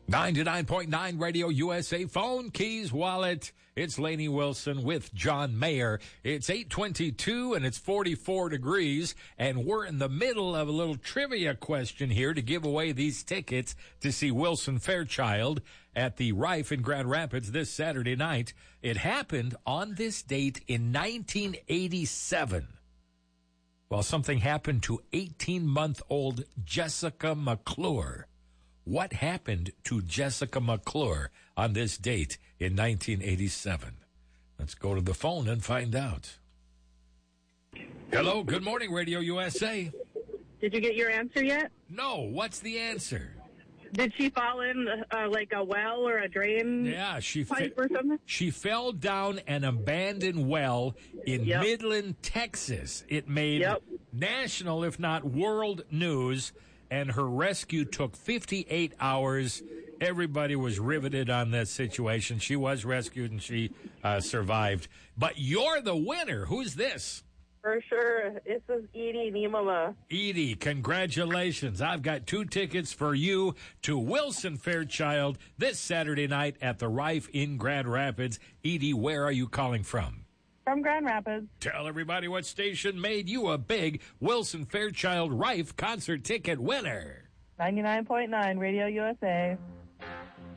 99.9 Radio USA phone, keys, wallet. It's Lainey Wilson with John Mayer. It's 8:22 and it's 44 degrees, and we're in the middle of a little trivia question here to give away these tickets to see Wilson Fairchild at the Rife in Grand Rapids this Saturday night. It happened on this date in 1987. Well, something happened to 18-month-old Jessica McClure. What happened to Jessica McClure on this date in 1987? Let's go to the phone and find out. Hello, good morning, Radio USA. Did you get your answer yet? No, what's the answer? Did she fall in like a well or a drain? Yeah, pipe or something? She fell down an abandoned well in Midland, Texas. It made national, if not world news, and her rescue took 58 hours. Everybody was riveted on that situation. She was rescued and she survived. But you're the winner. Who's this? For sure. This is Edie Niemela. Edie, congratulations. I've got 2 tickets for you to Wilson Fairchild this Saturday night at the Rife in Grand Rapids. Edie, where are you calling from? From Grand Rapids. Tell everybody what station made you a big Wilson Fairchild Rife concert ticket winner. 99.9 Radio USA.